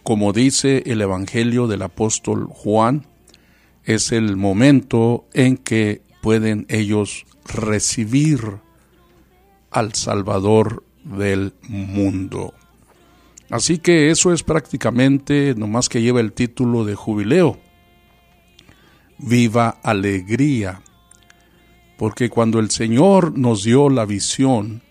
como dice el Evangelio del apóstol Juan, es el momento en que pueden ellos recibir al Salvador del mundo. Así que eso es prácticamente, nomás que lleva el título de jubileo. Viva alegría. Porque cuando el Señor nos dio la visión,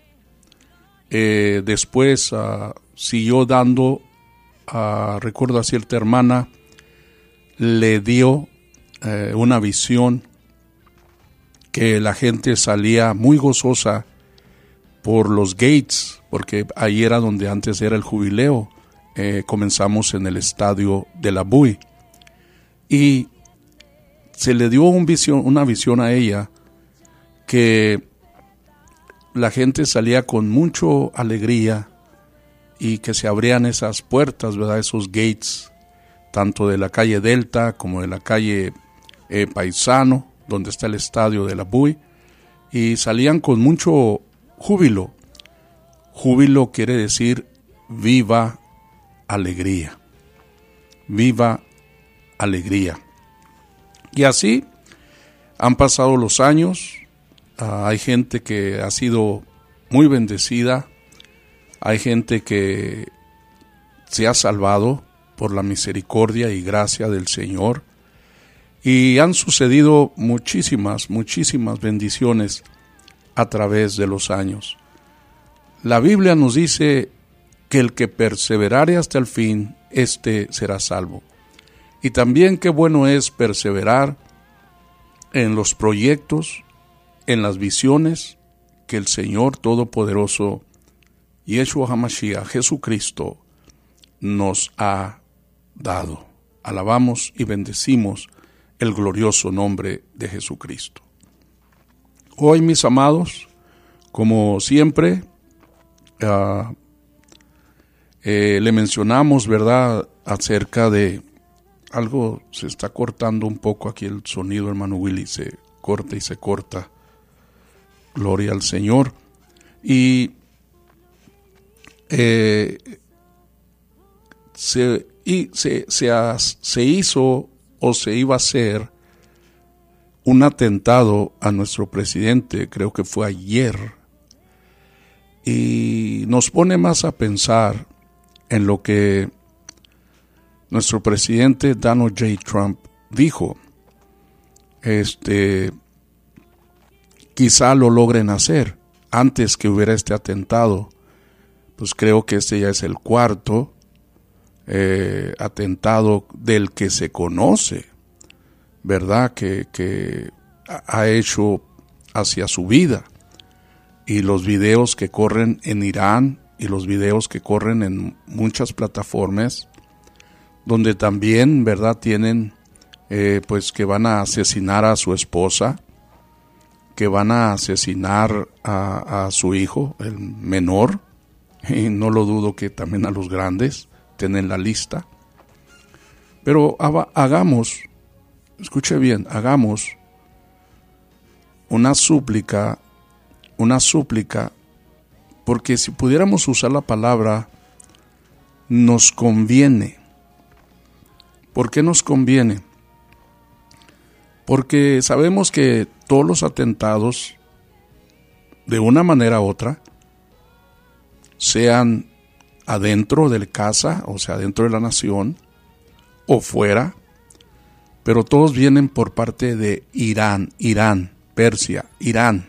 después siguió dando, recuerdo a cierta hermana, le dio una visión que la gente salía muy gozosa por los gates, porque ahí era donde antes era el jubileo. Comenzamos en el estadio de la Bui, y se le dio una visión a ella, que la gente salía con mucha alegría y que se abrían esas puertas, ¿verdad? Esos gates, tanto de la calle Delta como de la calle Paisano, donde está el estadio de la Bui, y salían con mucho júbilo. Júbilo quiere decir viva alegría. Viva alegría. Y así han pasado los años. Hay gente que ha sido muy bendecida. Hay gente que se ha salvado por la misericordia y gracia del Señor. Y han sucedido muchísimas bendiciones a través de los años. La Biblia nos dice que el que perseverare hasta el fin, éste será salvo. Y también qué bueno es perseverar en los proyectos, en las visiones que el Señor Todopoderoso, Yeshua HaMashiach, Jesucristo, nos ha dado. Alabamos y bendecimos el glorioso nombre de Jesucristo. Hoy, mis amados, como siempre, le mencionamos, ¿verdad?, acerca de algo. Se está cortando un poco aquí el sonido, hermano Willy, se corta y se corta. Gloria al Señor. Y se hizo o se iba a hacer un atentado a nuestro presidente, creo que fue ayer, y nos pone más a pensar en lo que nuestro presidente Donald J. Trump dijo. Quizá lo logren hacer antes que hubiera este atentado. Pues creo que este ya es el cuarto atentado del que se conoce, ¿verdad?, que ha hecho hacia su vida. Y los videos que corren en Irán y los videos que corren en muchas plataformas, donde también, ¿verdad?, tienen pues que van a asesinar a su esposa, que van a asesinar a su hijo, el menor, y no lo dudo que también a los grandes, tienen la lista. Pero hagamos, escuche bien, hagamos una súplica, porque si pudiéramos usar la palabra, nos conviene. ¿Por qué nos conviene? Porque sabemos que todos los atentados, de una manera u otra, sean adentro de la casa, o sea, dentro de la nación, o fuera, pero todos vienen por parte de Irán, Persia, Irán.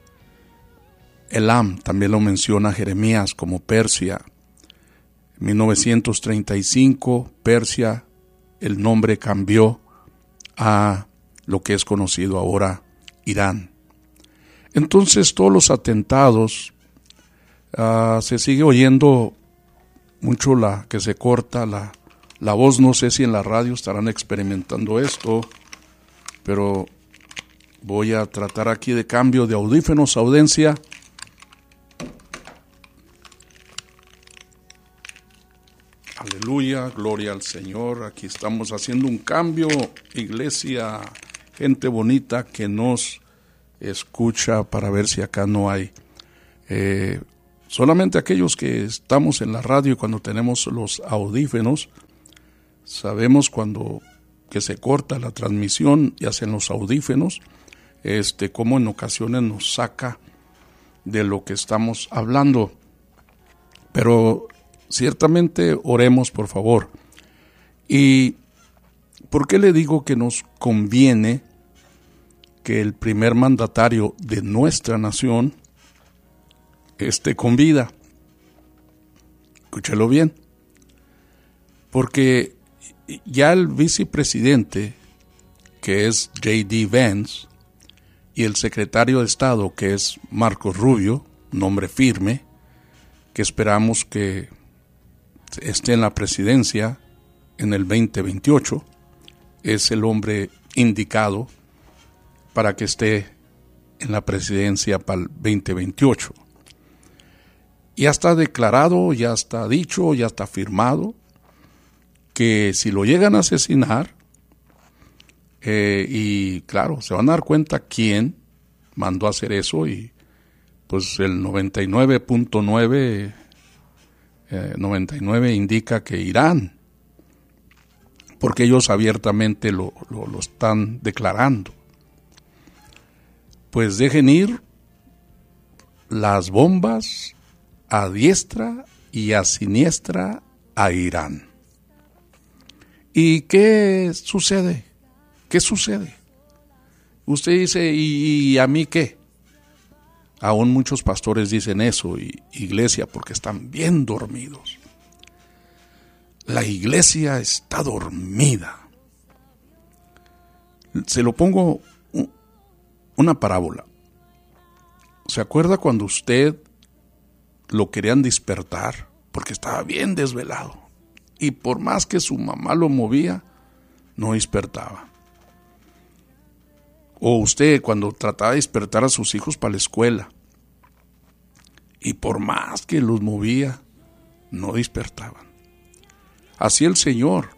Elam también lo menciona Jeremías como Persia. En 1935, Persia, el nombre cambió a lo que es conocido ahora Irán. Entonces todos los atentados, se sigue oyendo mucho que se corta la voz. No sé si en la radio estarán experimentando esto, pero voy a tratar aquí de cambio de audífonos, audiencia. Aleluya, gloria al Señor. Aquí estamos haciendo un cambio, iglesia, gente bonita que nos escucha, para ver si acá no hay solamente aquellos que estamos en la radio y cuando tenemos los audífonos, sabemos cuando que se corta la transmisión, ya sea en los audífonos, como en ocasiones nos saca de lo que estamos hablando. Pero ciertamente oremos, por favor. ¿Y por qué le digo que nos conviene que el primer mandatario de nuestra nación esté con vida? Escúchelo bien. Porque ya el vicepresidente, que es J.D. Vance, y el secretario de Estado, que es Marco Rubio, nombre firme, que esperamos que esté en la presidencia en el 2028, es el hombre indicado para que esté en la presidencia para el 2028. Ya está declarado, ya está dicho, ya está firmado, que si lo llegan a asesinar, y claro, se van a dar cuenta quién mandó a hacer eso, y pues el 99.99 indica que Irán, porque ellos abiertamente lo están declarando. Pues dejen ir las bombas a diestra y a siniestra a Irán. ¿Y qué sucede? ¿Qué sucede? Usted dice, ¿y a mí qué? Aún muchos pastores dicen eso, y iglesia, porque están bien dormidos. La iglesia está dormida. Se lo pongo una parábola. ¿Se acuerda cuando usted lo querían despertar? Porque estaba bien desvelado. Y por más que su mamá lo movía, no despertaba. O usted cuando trataba de despertar a sus hijos para la escuela, y por más que los movía, no despertaban. Así el Señor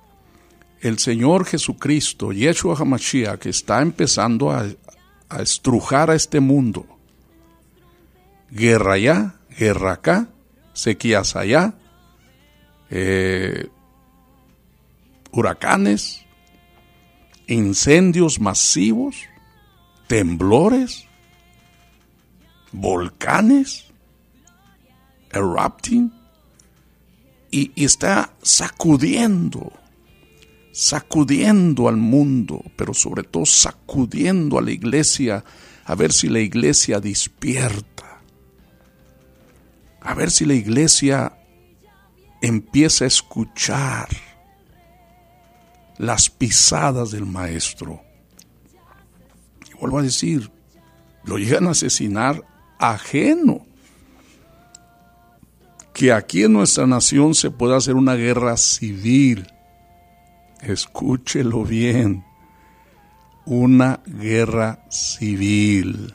Jesucristo, Yeshua HaMashiach, que está empezando a estrujar a este mundo. Guerra allá, guerra acá, sequías allá, huracanes, incendios masivos, temblores, volcanes, erupting, y está sacudiendo al mundo, pero sobre todo sacudiendo a la iglesia, a ver si la iglesia despierta, a ver si la iglesia empieza a escuchar las pisadas del maestro. Y vuelvo a decir, lo llegan a asesinar ajeno. Que aquí en nuestra nación se pueda hacer una guerra civil. Escúchelo bien. Una guerra civil.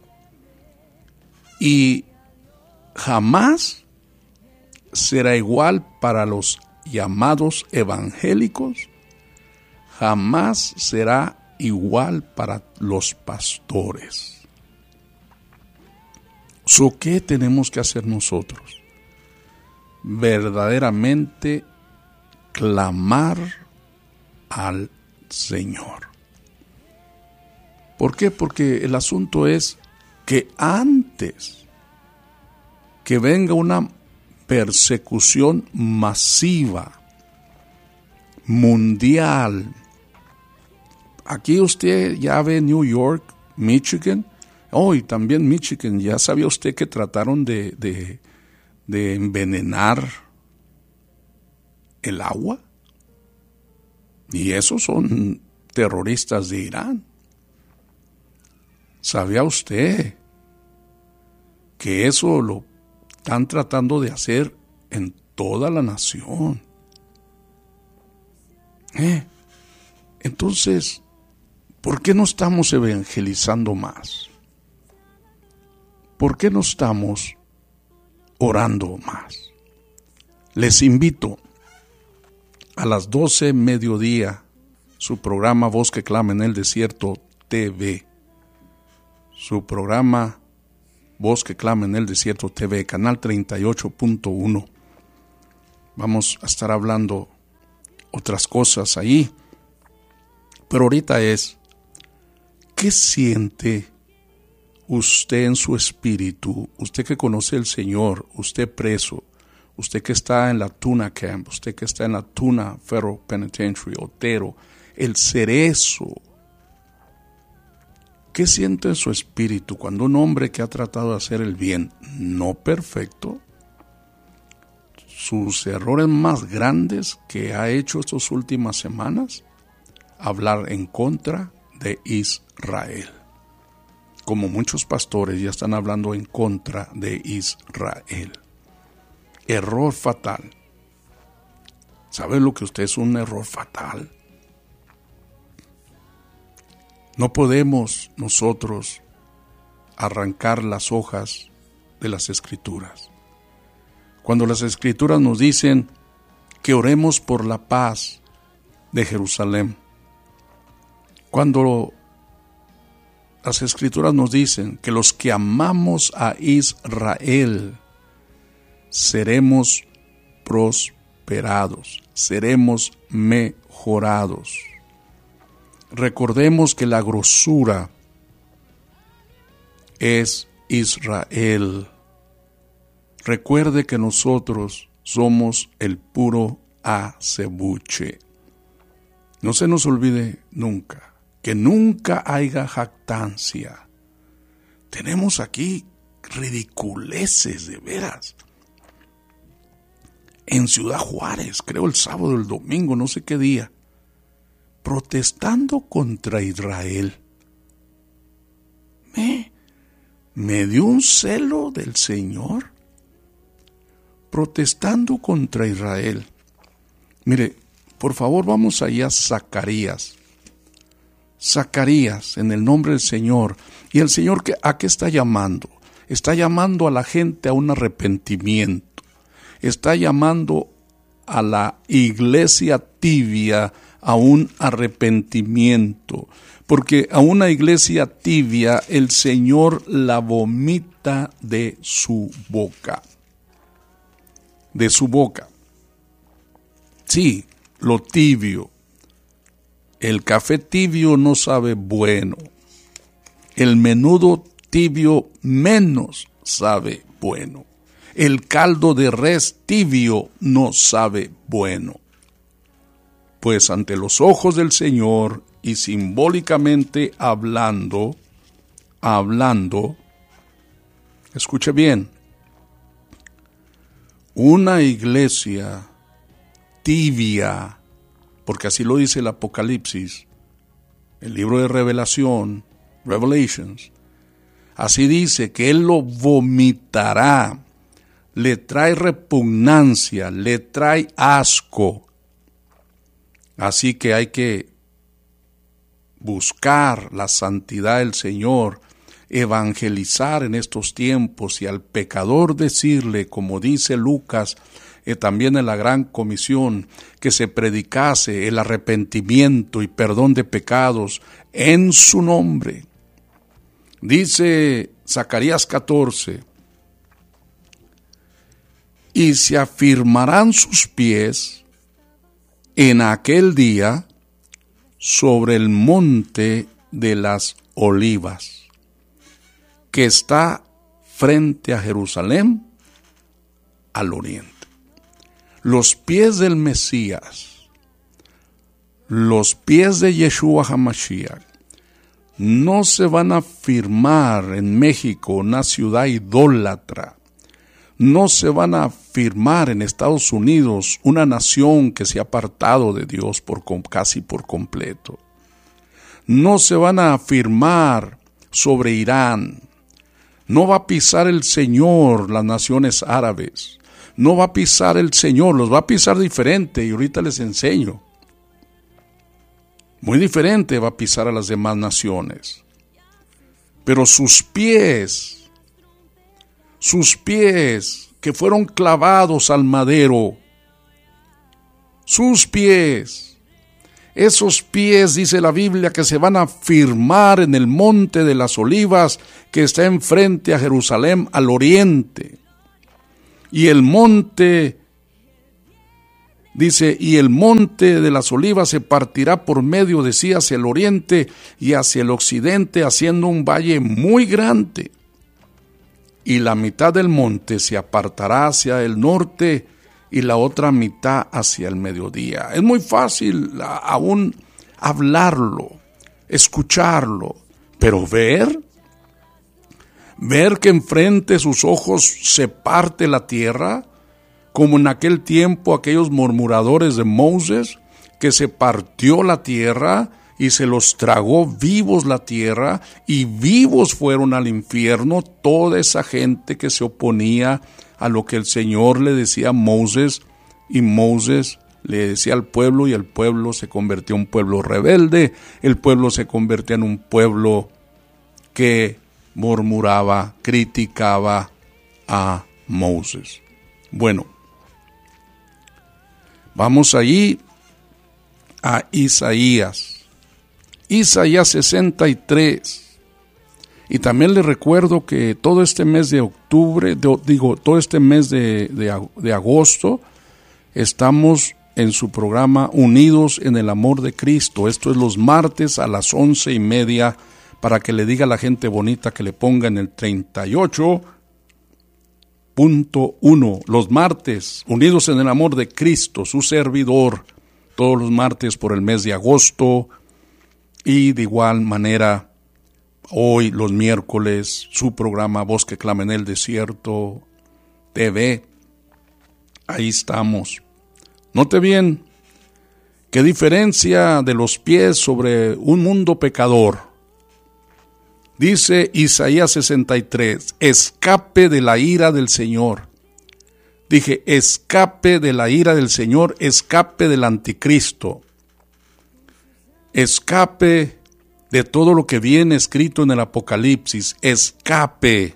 Y jamás será igual para los llamados evangélicos. Jamás será igual para los pastores. ¿Qué tenemos que hacer nosotros? Verdaderamente clamar al Señor. ¿Por qué? Porque el asunto es que antes que venga una persecución masiva, mundial, aquí usted ya ve New York, Michigan, y también Michigan, ya sabía usted que trataron de envenenar el agua, y esos son terroristas de Irán. ¿Sabía usted que eso lo están tratando de hacer en toda la nación? Entonces, ¿por qué no estamos evangelizando más? ¿Por qué no estamos orando más? Les invito a las 12 mediodía, su programa Voz que Clama en el Desierto TV. Su programa Voz que Clama en el Desierto TV, canal 38.1. Vamos a estar hablando otras cosas ahí. Pero ahorita es, ¿qué siente usted en su espíritu? Usted que conoce al Señor, usted preso, usted que está en la Tuna Camp, usted que está en la Tuna Federal Penitentiary, Otero, el Cerezo. ¿Qué siente en su espíritu cuando un hombre que ha tratado de hacer el bien, no perfecto, sus errores más grandes que ha hecho estas últimas semanas, hablar en contra de Israel? Como muchos pastores ya están hablando en contra de Israel. Error fatal. ¿Sabe lo que usted es un error fatal? No podemos nosotros arrancar las hojas de las Escrituras. Cuando las Escrituras nos dicen que oremos por la paz de Jerusalén, cuando las Escrituras nos dicen que los que amamos a Israel seremos prosperados, seremos mejorados. Recordemos que la grosura es Israel. Recuerde que nosotros somos el puro acebuche. No se nos olvide nunca, que nunca haya jactancia. Tenemos aquí ridiculeces de veras. En Ciudad Juárez, creo el sábado, el domingo, no sé qué día, protestando contra Israel. Me dio un celo del Señor, protestando contra Israel. Mire, por favor, vamos allá a Zacarías. Zacarías, en el nombre del Señor. ¿Y el Señor a qué está llamando? Está llamando a la gente a un arrepentimiento. Está llamando a la iglesia tibia a un arrepentimiento, porque a una iglesia tibia el Señor la vomita de su boca. De su boca. Sí, lo tibio. El café tibio no sabe bueno. El menudo tibio menos sabe bueno. El caldo de res tibio no sabe bueno. Pues ante los ojos del Señor y simbólicamente hablando, escuche bien, una iglesia tibia, porque así lo dice el Apocalipsis, el libro de Revelación, Revelations, así dice que Él lo vomitará, le trae repugnancia, le trae asco. Así que hay que buscar la santidad del Señor, evangelizar en estos tiempos y al pecador decirle, como dice Lucas, también en la Gran Comisión, que se predicase el arrepentimiento y perdón de pecados en su nombre. Dice Zacarías 14, y se afirmarán sus pies en aquel día sobre el monte de las olivas, que está frente a Jerusalén, al oriente. Los pies del Mesías, los pies de Yeshua HaMashiach, no se van a firmar en México, una ciudad idólatra. No se van a firmar en Estados Unidos, una nación que se ha apartado de Dios casi por completo. No se van a firmar sobre Irán. No va a pisar el Señor las naciones árabes. No va a pisar el Señor, los va a pisar diferente y ahorita les enseño. Muy diferente va a pisar a las demás naciones. Pero sus pies que fueron clavados al madero, sus pies, esos pies, dice la Biblia, que se van a firmar en el monte de las olivas que está enfrente a Jerusalén al oriente. Y el monte Dice, y el monte de las olivas se partirá por medio de sí hacia el oriente y hacia el occidente, haciendo un valle muy grande. Y la mitad del monte se apartará hacia el norte y la otra mitad hacia el mediodía. Es muy fácil aún hablarlo, escucharlo, pero ver que enfrente de sus ojos se parte la tierra, como en aquel tiempo aquellos murmuradores de Moisés, que se partió la tierra y se los tragó vivos la tierra, y vivos fueron al infierno toda esa gente que se oponía a lo que el Señor le decía a Moisés, y Moisés le decía al pueblo, y el pueblo se convirtió en un pueblo rebelde, el pueblo se convirtió en un pueblo que murmuraba, criticaba a Moisés. Bueno, vamos allí a Isaías 63. Y también les recuerdo que todo este mes de octubre, todo este mes de agosto, estamos en su programa Unidos en el Amor de Cristo. Esto es los martes a las 11:30, para que le diga a la gente bonita que le ponga en el 38.1. Los martes, Unidos en el Amor de Cristo, su servidor, todos los martes por el mes de agosto. Y de igual manera, hoy los miércoles, su programa Voz que Clama en el Desierto TV. Ahí estamos. Note bien, qué diferencia de los pies sobre un mundo pecador. Dice Isaías 63, escape de la ira del Señor. Dije, escape de la ira del Señor, escape del anticristo. Escape de todo lo que viene escrito en el Apocalipsis. Escape,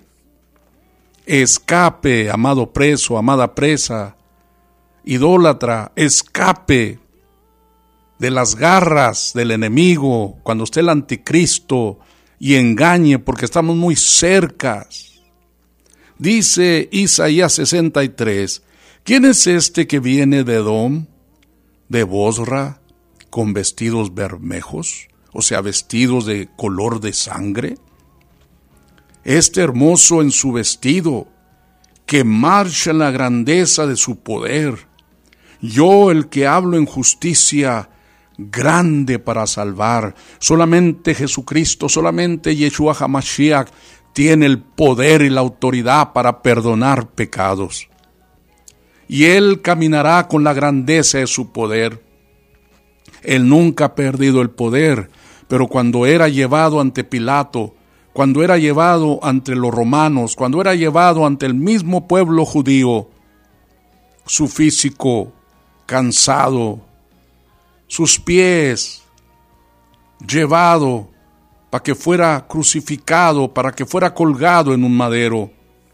amado preso, amada presa, idólatra, escape de las garras del enemigo cuando esté el anticristo y engañe, porque estamos muy cerca. Dice Isaías 63, ¿quién es este que viene de Edom, de Bosra, con vestidos bermejos? O sea, vestidos de color de sangre. Este hermoso en su vestido, que marcha en la grandeza de su poder. Yo, el que hablo en justicia, grande para salvar. Solamente Jesucristo, solamente Yeshua HaMashiach tiene el poder y la autoridad para perdonar pecados. Y Él caminará con la grandeza de su poder. Él nunca ha perdido el poder, pero cuando era llevado ante Pilato, cuando era llevado ante los romanos, cuando era llevado ante el mismo pueblo judío, su físico cansado, sus pies llevado para que fuera crucificado, para que fuera colgado en un madero,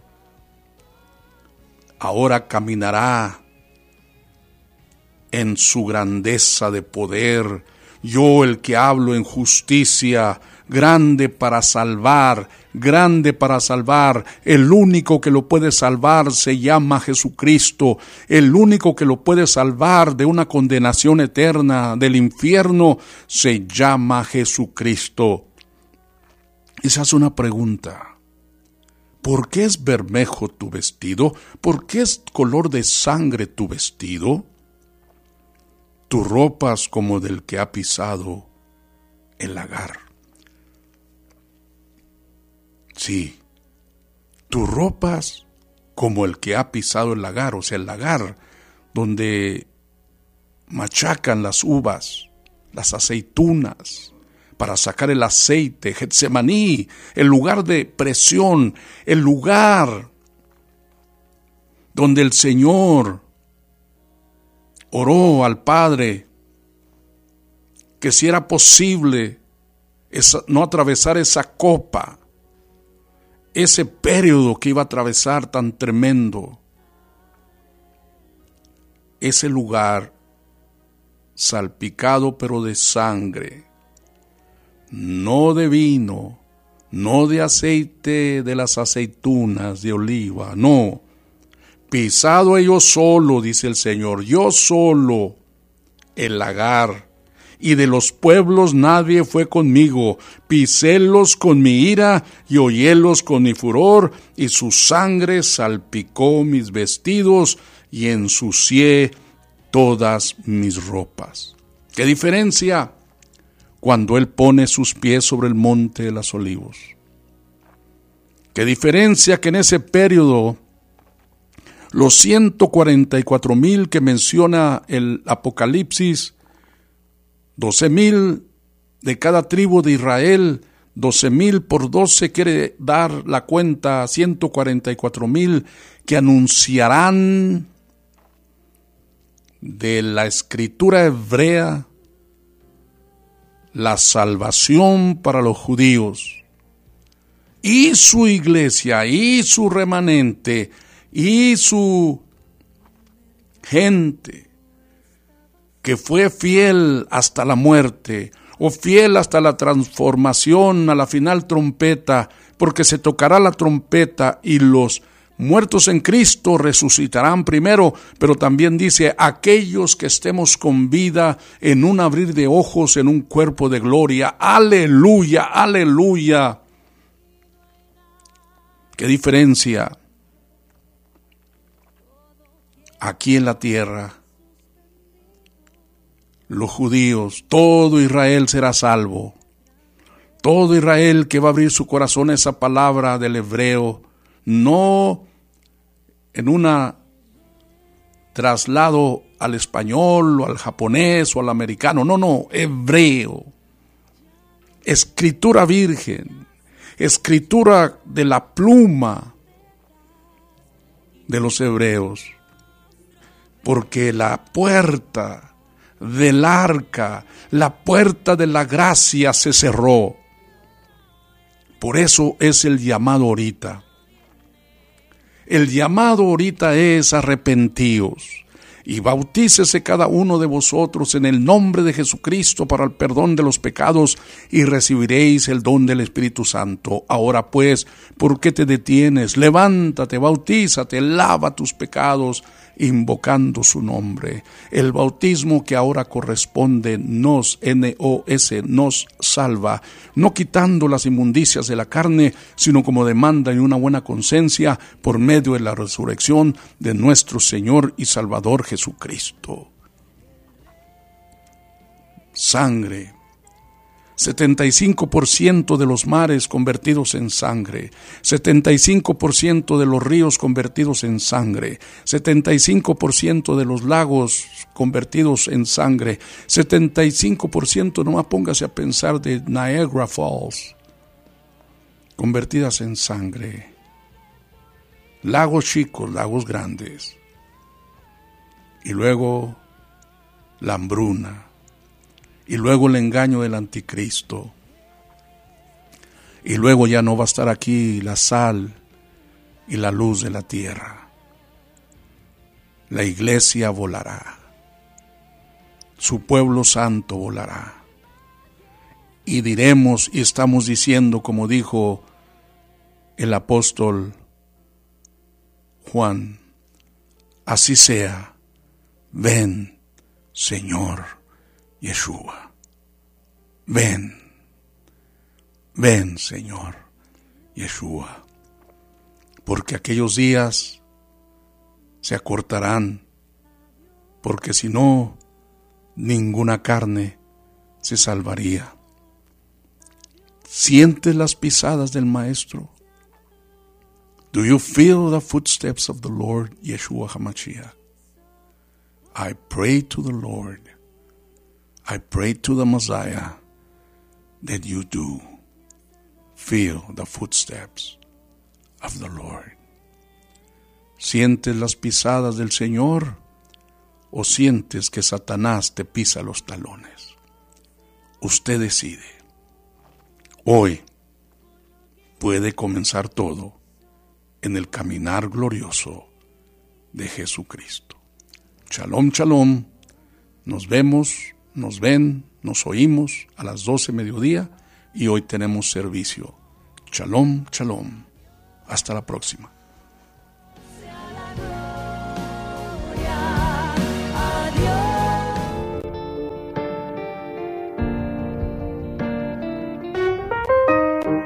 ahora caminará en su grandeza de poder. Yo, el que hablo en justicia, grande para salvar, el único que lo puede salvar se llama Jesucristo, el único que lo puede salvar de una condenación eterna del infierno se llama Jesucristo. Y se hace una pregunta: ¿por qué es bermejo tu vestido? ¿Por qué es color de sangre tu vestido? Tus ropas como del que ha pisado el lagar. Sí, tus ropas como el que ha pisado el lagar, o sea, el lagar donde machacan las uvas, las aceitunas, para sacar el aceite. Getsemaní, el lugar de presión, el lugar donde el Señor oró al Padre que si era posible no atravesar esa copa, ese periodo que iba a atravesar tan tremendo. Ese lugar salpicado pero de sangre, no de vino, no de aceite de las aceitunas de oliva, no, Pisado he yo solo, dice el Señor, yo solo, el lagar, y de los pueblos nadie fue conmigo. Pisélos con mi ira y hollélos con mi furor, y su sangre salpicó mis vestidos y ensucié todas mis ropas. ¿Qué diferencia cuando Él pone sus pies sobre el monte de los olivos? ¿Qué diferencia que en ese periodo los 144,000 que menciona el Apocalipsis, 12,000 de cada tribu de Israel, 12,000 por 12 quiere dar la cuenta, 144,000 que anunciarán de la escritura hebrea la salvación para los judíos y su iglesia y su remanente y su gente que fue fiel hasta la muerte o fiel hasta la transformación a la final trompeta, porque se tocará la trompeta y los muertos en Cristo resucitarán primero, pero también dice aquellos que estemos con vida en un abrir de ojos, en un cuerpo de gloria. Aleluya, aleluya. ¿Qué diferencia? Aquí en la tierra, los judíos, todo Israel será salvo. Todo Israel que va a abrir su corazón a esa palabra del hebreo, no en un traslado al español o al japonés o al americano, no, hebreo. Escritura virgen, escritura de la pluma de los hebreos. Porque la puerta del arca, la puerta de la gracia se cerró. Por eso es el llamado ahorita. El llamado ahorita es arrepentíos y bautícese cada uno de vosotros en el nombre de Jesucristo para el perdón de los pecados y recibiréis el don del Espíritu Santo. Ahora pues, ¿por qué te detienes? Levántate, bautízate, lava tus pecados, invocando su nombre. El bautismo que ahora corresponde nos salva, no quitando las inmundicias de la carne, sino como demanda y una buena conciencia por medio de la resurrección de nuestro Señor y Salvador Jesucristo. Sangre. 75% de los mares convertidos en sangre, 75% de los ríos convertidos en sangre, 75% de los lagos convertidos en sangre, 75%, nomás póngase a pensar, de Niagara Falls, convertidas en sangre, lagos chicos, lagos grandes, y luego la hambruna, y luego el engaño del anticristo, y luego ya no va a estar aquí la sal y la luz de la tierra. La iglesia volará, su pueblo santo volará, y diremos y estamos diciendo, como dijo el apóstol Juan, así sea, ven Señor Yeshua, ven Señor Yeshua, porque aquellos días se acortarán, porque si no, ninguna carne se salvaría. ¿Sientes las pisadas del Maestro? Do you feel the footsteps of the Lord Yeshua HaMashiach? I pray to the Lord, I pray to the Messiah that you do feel the footsteps of the Lord. ¿Sientes las pisadas del Señor o sientes que Satanás te pisa los talones? Usted decide. Hoy puede comenzar todo en el caminar glorioso de Jesucristo. Shalom, shalom. Nos vemos, nos ven, nos oímos a las 12 mediodía y hoy tenemos servicio. Shalom, shalom. Hasta la próxima.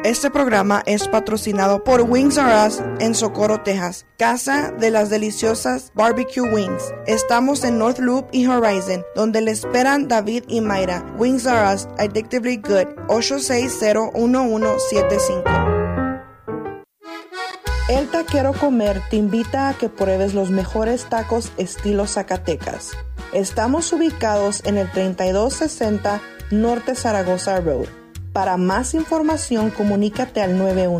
Este programa es patrocinado por Wings R Us en Socorro, Texas, casa de las deliciosas barbecue wings. Estamos en North Loop y Horizon, donde le esperan David y Mayra. Wings R Us, addictively good, 860-1175. El Taquero Comer te invita a que pruebes los mejores tacos estilo Zacatecas. Estamos ubicados en el 3260 Norte Zaragoza Road. Para más información, comunícate al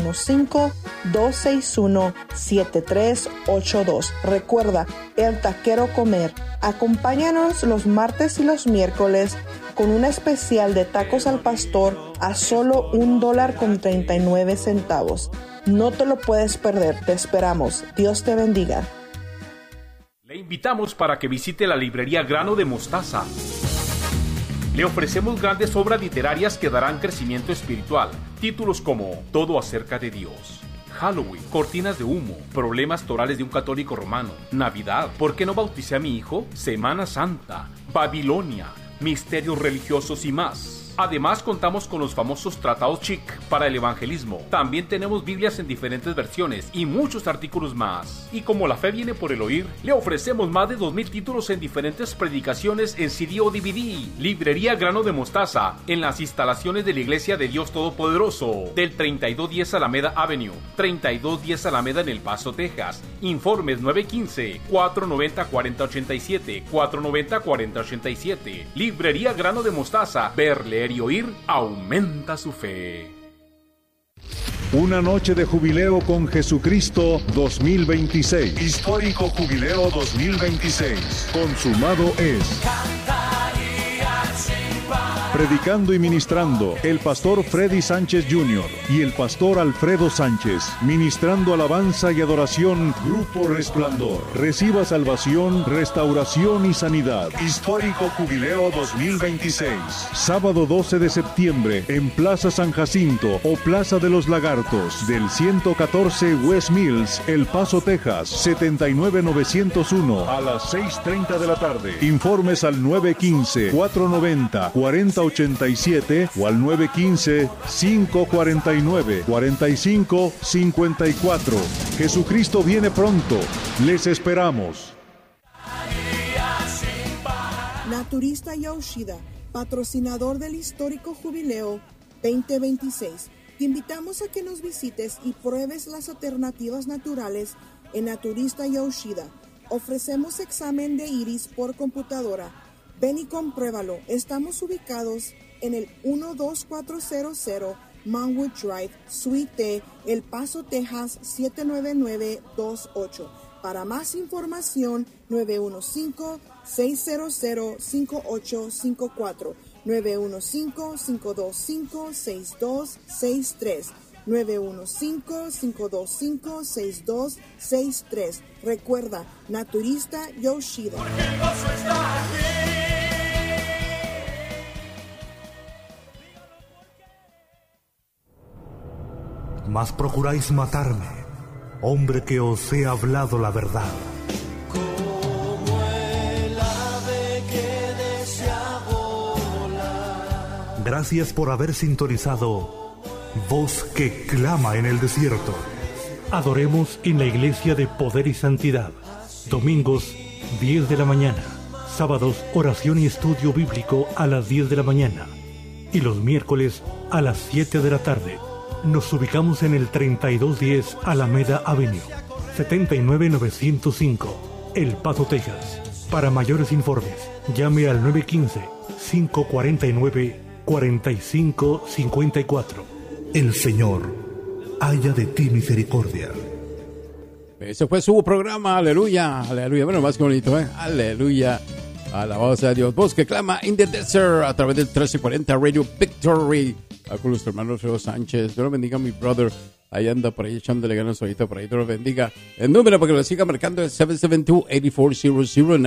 915-261-7382. Recuerda, El Taquero Comer. Acompáñanos los martes y los miércoles con un especial de tacos al pastor a solo $1.39. No te lo puedes perder. Te esperamos. Dios te bendiga. Le invitamos para que visite la librería Grano de Mostaza. Le ofrecemos grandes obras literarias que darán crecimiento espiritual. Títulos como Todo acerca de Dios, Halloween, Cortinas de humo, Problemas torales de un católico romano, Navidad, ¿por qué no bauticé a mi hijo?, Semana Santa, Babilonia, Misterios religiosos y más. Además, contamos con los famosos tratados chic para el evangelismo. También tenemos Biblias en diferentes versiones y muchos artículos más. Y como la fe viene por el oír, le ofrecemos más de 2,000 títulos en diferentes predicaciones en CD o DVD. Librería Grano de Mostaza, en las instalaciones de la Iglesia de Dios Todopoderoso, del 3210 Alameda Avenue, 3210 Alameda en El Paso, Texas. Informes 915-490-4087, 490-4087. Librería Grano de Mostaza, verle y oír aumenta su fe. Una noche de jubileo con Jesucristo 2026. Histórico Jubileo 2026. Consumado es. Predicando y ministrando el pastor Freddy Sánchez Jr. y el pastor Alfredo Sánchez. Ministrando alabanza y adoración, Grupo Resplandor. Reciba salvación, restauración y sanidad. Histórico Jubileo 2026. Sábado 12 de septiembre en Plaza San Jacinto o Plaza de los Lagartos del 114 West Mills, El Paso, Texas, 79901 a las 6:30 de la tarde. Informes al 915-490-4087 o al 915-549-4554. Jesucristo viene pronto. Les esperamos. Naturista Yoshida, patrocinador del histórico Jubileo 2026. Te invitamos a que nos visites y pruebes las alternativas naturales en Naturista Yoshida. Ofrecemos examen de iris por computadora. Ven y compruébalo. Estamos ubicados en el 12400 Manwood Drive, Suite T, El Paso, Texas 79928. Para más información, 915-600-5854, 915-525-6263, 915-525-6263. Recuerda, Naturista Yoshida. Mas procuráis matarme, hombre que os he hablado la verdad. Como el ave que desea volar. Gracias por haber sintonizado Voz que clama en el desierto. Adoremos en la Iglesia de Poder y Santidad. Domingos, 10 de la mañana. Sábados, oración y estudio bíblico a las 10 de la mañana. Y los miércoles a las 7 de la tarde. Nos ubicamos en el 3210 Alameda Avenue, 79905, El Paso, Texas. Para mayores informes, llame al 915-549-4554. El Señor haya de ti misericordia. Ese fue su programa, aleluya, aleluya. Bueno, más que bonito, aleluya. Alabado sea Dios. Voz que clama in the desert a través del 1340 Radio Victory. Con los hermanos Alfredo Sánchez. Dios lo bendiga, mi brother. Ahí anda por ahí echándole ganas ahorita por ahí. Dios lo bendiga. El número para que lo siga marcando es 772-8400,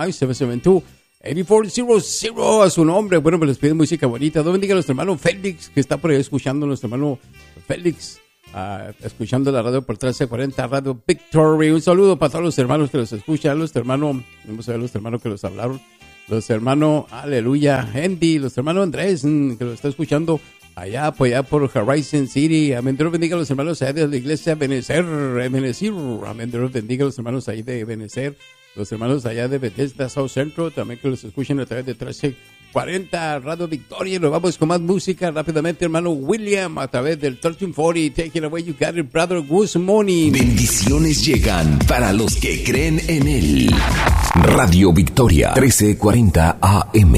915-772-8400 a su nombre. Bueno, pues les pide música bonita. Dios bendiga a nuestro hermano Félix, que está por ahí escuchando, nuestro hermano Félix, escuchando la radio por 1340 Radio Victory. Un saludo para todos los hermanos que los escuchan. Los hermanos, vamos a ver los hermanos que los hablaron. Los hermanos, aleluya, Andy, los hermanos Andrés, que lo está escuchando allá por Horizon City. Amén, Dios bendiga a los hermanos allá de la iglesia Benecer. Amén, Dios bendiga a los hermanos ahí de Benecer. Los hermanos allá de Bethesda South Central, también que los escuchen a través de 1340 Radio Victoria. Y nos vamos con más música rápidamente, hermano William, a través del 1340. Take it away, you got it, brother. Good morning. Bendiciones llegan para los que creen en él. Radio Victoria, 1340 AM.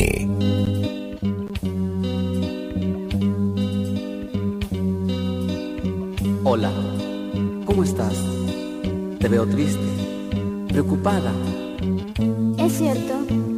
Hola, ¿cómo estás? Te veo triste, preocupada. Es cierto,